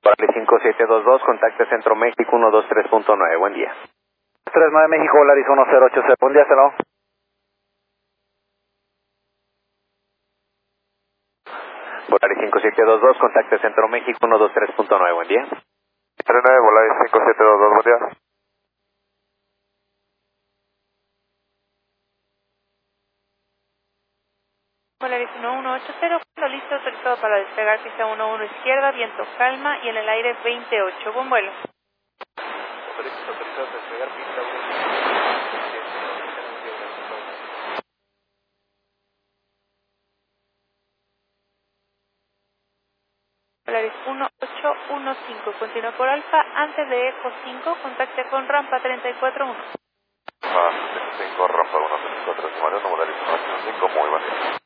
Volaris 5722, contacte Centro México 123.9, buen día. 39 México, Volaris 1080, buen día, hello. Volaris 5722, contacte Centro México 123.9, buen día. 39 Volaris 5722, buen día. Volaris 1180, listo, autorizado para despegar, pista 11 izquierda, viento calma y en el aire 28, buen vuelo. Autorizado para despegar, pista 1. Volaris 1815, continúa por Alfa, antes de Eco 5, contacte con rampa 341. Más 5, rampa 134, Volaris 185, muy buen día.